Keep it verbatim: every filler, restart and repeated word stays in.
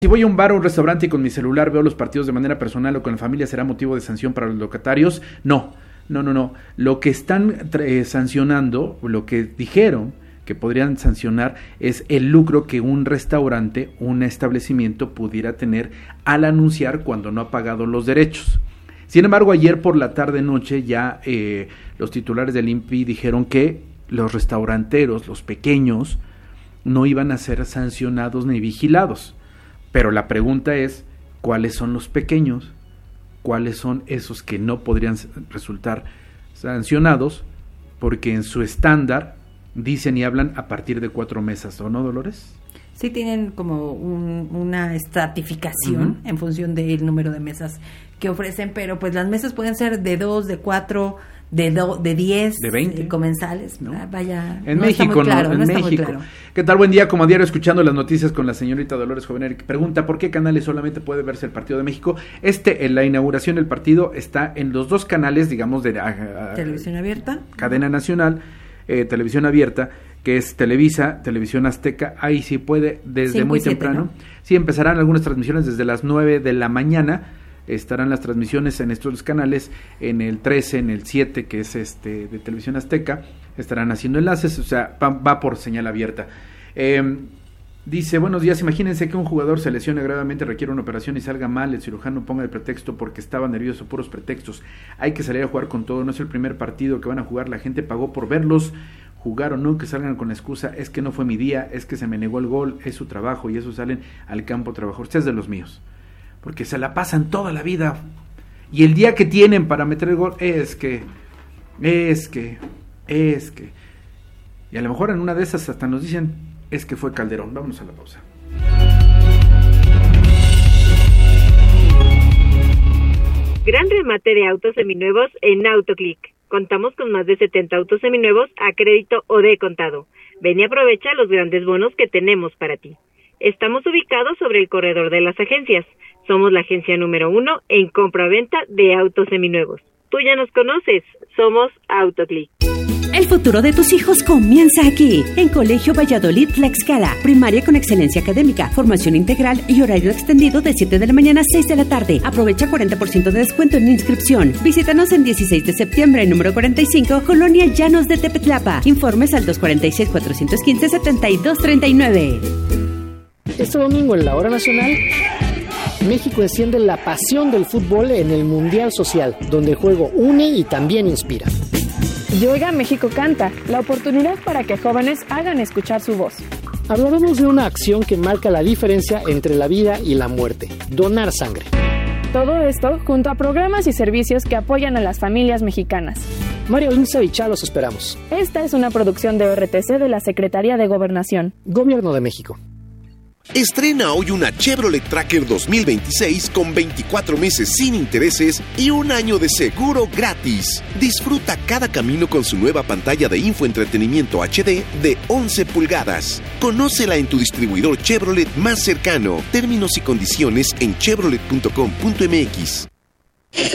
Si voy a un bar o un restaurante y con mi celular veo los partidos de manera personal o con la familia, ¿será motivo de sanción para los locatarios? No, no, no, no. Lo que están eh, sancionando, lo que dijeron que podrían sancionar es el lucro que un restaurante, un establecimiento pudiera tener al anunciar cuando no ha pagado los derechos. Sin embargo, ayer por la tarde-noche ya eh, los titulares del I N P I dijeron que los restauranteros, los pequeños, no iban a ser sancionados ni vigilados. Pero la pregunta es, ¿cuáles son los pequeños? ¿Cuáles son esos que no podrían resultar sancionados? Porque en su estándar dicen y hablan a partir de cuatro mesas, ¿o no, Dolores? Sí, tienen como un, una estratificación uh-huh. en función del número de mesas que ofrecen, pero pues las mesas pueden ser de dos, de cuatro, de do, de diez, de veinte eh, comensales. ¿No? Vaya, en no México, está muy claro, no, en no está México. Muy claro. ¿Qué tal? Buen día, como a diario escuchando las noticias con la señorita Dolores Jovenel, que pregunta ¿por qué canales solamente puede verse el partido de México? Este, en la inauguración del partido está en los dos canales, digamos, de uh, televisión abierta, cadena nacional, eh, televisión abierta, que es Televisa, Televisión Azteca. Ahí sí puede desde muy siete, temprano. ¿No? Sí, empezarán algunas transmisiones desde las nueve de la mañana. Estarán las transmisiones en estos canales, en el trece, en el siete, que es este de Televisión Azteca, estarán haciendo enlaces, o sea, va, va por señal abierta. Eh, dice, buenos días, imagínense que un jugador se lesione gravemente, requiere una operación y salga mal, el cirujano ponga el pretexto porque estaba nervioso, puros pretextos. Hay que salir a jugar con todo, no es el primer partido que van a jugar, la gente pagó por verlos jugar o no, que salgan con la excusa, es que no fue mi día, es que se me negó el gol, es su trabajo, y eso salen al campo a trabajar. Ustedes de los míos, porque se la pasan toda la vida y el día que tienen para meter el gol es que, es que, es que, y a lo mejor en una de esas hasta nos dicen es que fue Calderón. Vámonos a la pausa. Gran remate de autos seminuevos en AutoClick. Contamos con más de setenta autos seminuevos a crédito o de contado. Ven y aprovecha los grandes bonos que tenemos para ti. Estamos ubicados sobre el corredor de las agencias. Somos la agencia número uno en compra-venta de autos seminuevos. Tú ya nos conoces, somos AutoClick. El futuro de tus hijos comienza aquí, en Colegio Valladolid Tlaxcala. Primaria con excelencia académica, formación integral y horario extendido de siete de la mañana a seis de la tarde. Aprovecha cuarenta por ciento de descuento en inscripción. Visítanos en dieciséis de septiembre, número cuarenta y cinco, Colonia Llanos de Tepetlapa. Informes al dos cuatro seis, cuatro uno cinco, siete dos tres nueve. Este domingo en la Hora Nacional, México enciende la pasión del fútbol en el Mundial Social, donde el juego une y también inspira. Y Oiga México Canta, la oportunidad para que jóvenes hagan escuchar su voz. Hablaremos de una acción que marca la diferencia entre la vida y la muerte, donar sangre. Todo esto junto a programas y servicios que apoyan a las familias mexicanas. María Luisa y Chá, los esperamos. Esta es una producción de O R T C de la Secretaría de Gobernación. Gobierno de México. Estrena hoy una Chevrolet Tracker dos mil veintiséis con veinticuatro meses sin intereses y un año de seguro gratis. Disfruta cada camino con su nueva pantalla de infoentretenimiento H D de once pulgadas. Conócela en tu distribuidor Chevrolet más cercano. Términos y condiciones en chevrolet punto com punto m x.